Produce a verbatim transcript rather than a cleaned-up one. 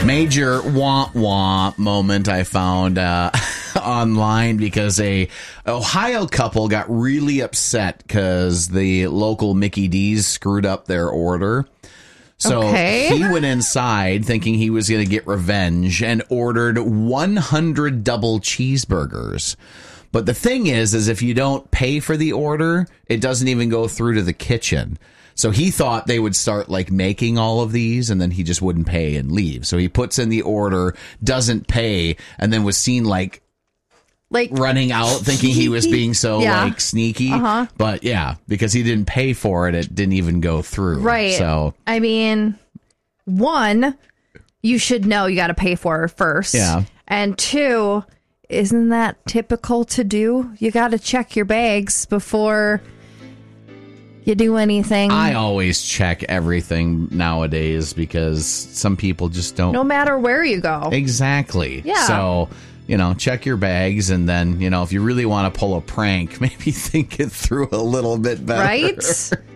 Major womp womp moment I found uh, online because a Ohio couple got really upset because the local Mickey D's screwed up their order. So okay. he went inside thinking he was going to get revenge and ordered one hundred double cheeseburgers. But the thing is, is if you don't pay for the order, it doesn't even go through to the kitchen. So he thought they would start like making all of these and then he just wouldn't pay and leave. So he puts in the order, doesn't pay, and then was seen like like running out thinking he was being so yeah. like sneaky. Uh-huh. But yeah, because he didn't pay for it, it didn't even go through. Right. So I mean, one, you should know you got to pay for it first. Yeah. And two, isn't that typical to do? You got to check your bags before you do anything. I always check everything nowadays because some people just don't. No matter where you go. Exactly. Yeah. So, you know, check your bags, and then, you know, if you really want to pull a prank, maybe think it through a little bit better. Right?